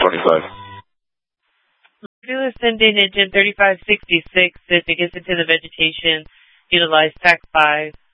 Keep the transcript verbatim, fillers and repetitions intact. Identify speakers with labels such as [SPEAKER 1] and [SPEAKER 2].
[SPEAKER 1] twenty-five.
[SPEAKER 2] Regular sending engine thirty-five sixty-six, if it gets into the vegetation, utilize T A C five.